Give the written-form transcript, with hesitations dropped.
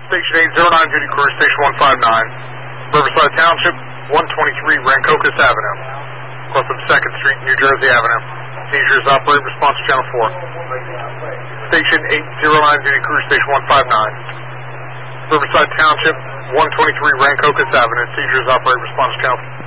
Station 809, duty crew, Station 159, Riverside Township, 123 Rancocas Avenue, close to 2nd Street, New Jersey Avenue. Seizures operate, response to Channel 4. Station 809, duty crew, Station 159, Riverside Township, 123 Rancocas Avenue. Seizures operate, response to Channel 4.